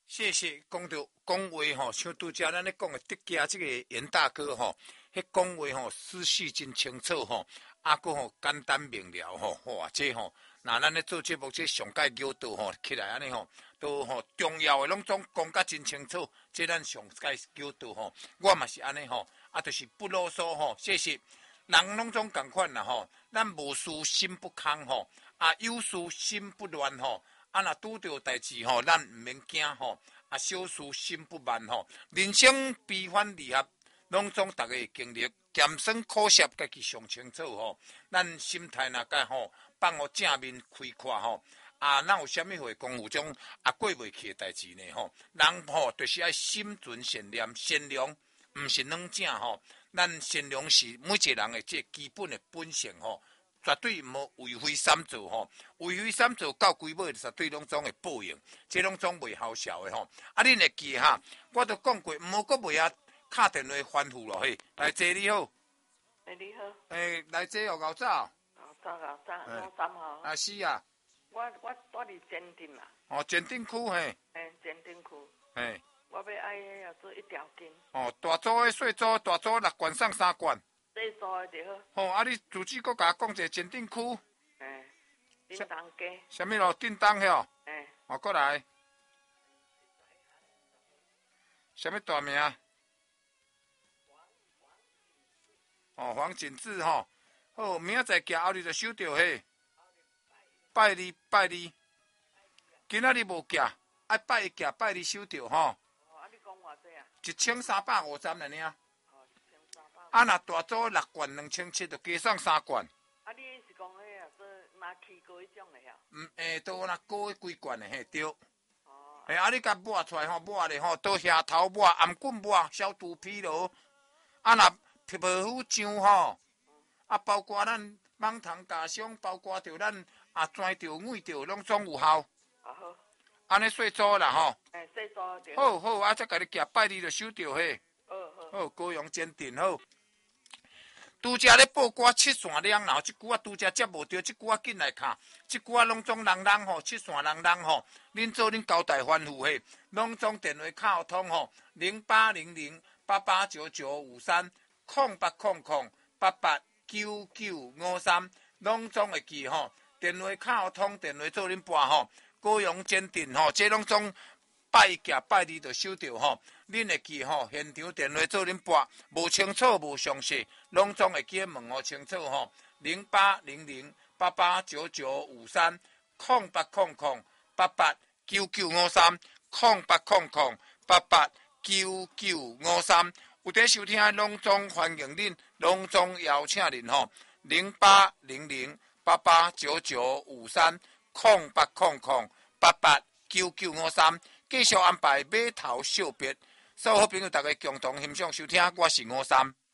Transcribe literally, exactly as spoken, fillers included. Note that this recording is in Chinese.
谢谢，讲到讲话吼，像拄则咱咧讲的德家这个严大哥吼，迄讲话吼思绪真清楚吼，啊个吼简单明了吼，哇，这吼，那咱咧做节目这上界角度吼起来安尼吼，都吼重要的拢总讲甲真清楚，这咱上界角度吼，我嘛是安尼吼，啊就是不啰嗦吼，谢谢。人拢总共款啦吼，咱无事心不空吼，啊有事心不乱吼。啊，若拄着代志吼，咱毋免惊吼。啊，小事心不慢吼。人生悲欢离合，拢总逐个经历，咸酸苦涩，家己上清楚吼。咱心态若甲吼，放互正面开阔吼。啊，哪有啥物会讲有种啊过袂去诶代志呢吼？人吼就是爱心存善念，善良毋是软正吼。咱善良是每一个人诶这基本诶本性吼。绝对无为非三做吼，为非三做到规尾，绝对拢总会报应，这拢总袂好笑的吼。啊，恁会记哈？我都讲过，毋好阁袂啊敲电话反复咯嘿。来坐你好。 哎，你好。 诶，来坐哦，牛早。 牛早牛早，我三号。 啊是啊。 我我住伫前镇啦。 哦，前镇区嘿。 诶，前镇区。 嘿。 我要爱迄要做一条筋。 哦，大组的细组，大组六罐送三罐。 细组的就好。 吼、哦，啊！你自己阁甲我讲一个前镇区。 诶，叮当街。 啥物咯？叮当遐。 诶。 哦，过来。啥物大名？哦，黄景志吼。好，明仔载行后日就收到嘿。拜二拜二。今仔日无行，爱拜一行，拜二收到吼。 哦，啊，你讲偌济啊？ 一千三百五十尔尔。啊，若大组六罐两千七，就加送三罐。 啊，你是讲迄啊，做拿起过迄种的遐？ 嗯，诶，都若过几罐的嘿，对。哦。诶，啊，你甲抹出来吼，抹咧吼，倒下头抹，颔棍抹，消毒疲劳。啊，若皮肤痒吼，啊，包括咱蠓虫咬伤，包括着咱啊，钻着、软着，拢总有效。 啊好。 安尼细组啦吼。 诶，细组着。 好好，啊，再甲你寄拜二就收到嘿。 好好。 好，高阳坚定好。拄则咧报歌七线两，然后即句啊拄则接无着，即句啊紧来卡，即句啊拢总人人吼，七线人人吼，恁做恁交代吩咐嘿，拢总电话卡通吼，零八零零八八九九五三，空八空空八八九九五三，拢总会记吼，电话卡通电话做恁拨吼，高阳坚定吼，这拢总。拜甲拜二就收到吼，恁会记吼，现场电话做恁拨，无清楚无详细，拢总会记问互清楚吼。零八零零八八九九五三，空八空空八八九九五三，空八空空八八九九五三。有伫收听拢总欢迎恁，拢总邀请恁吼。零八零零八八九九五三，空八空空八八九九五三。继续安排码头小别，所有好朋友大家共同欣赏收听，我是五三。